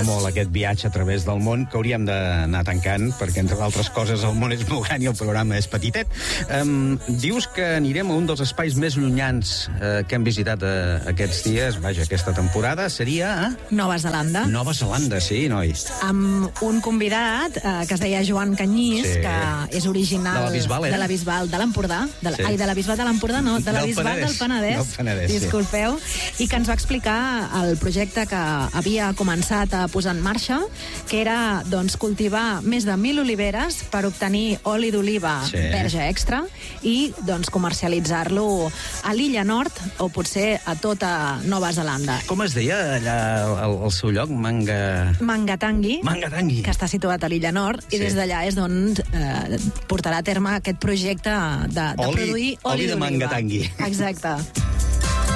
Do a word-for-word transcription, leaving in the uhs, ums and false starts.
m'agrada molt aquest viatge a través del món, que hauríem d'anar tancant, perquè, entre d'altres coses, el món és molt gran i el programa és petitet. Um, dius que anirem a un dels espais més llunyans uh, que hem visitat uh, aquests dies, vaja, aquesta temporada, seria a... Nova Zelanda. Nova Zelanda, sí, noi. Amb un convidat eh, que es deia Joan Canyís, Sí. que és original De la Bisbal, era? de la Bisbal de l'Empordà. De la, Sí. Ai, de la Bisbal de l'Empordà, no, de la Del Bisbal Penedès. del Penedès. Del Penedès, sí. Disculpeu. I que ens va explicar el projecte que havia començat a posar en marxa, que era doncs, cultivar més de mil oliveres per obtenir oli d'oliva Sí. verge extra i doncs, comercialitzar-lo a l'illa nord o potser a tota Nova Zelanda. Com es deia allà el, el seu lloc? Manga... Mangatangi, Mangatangi. que està situat a l'illa nord, i Sí. des d'allà és d'on eh, portarà a terme aquest projecte de, de Oli- produir oli, oli de d'oliva. Mangatangi. Exacte.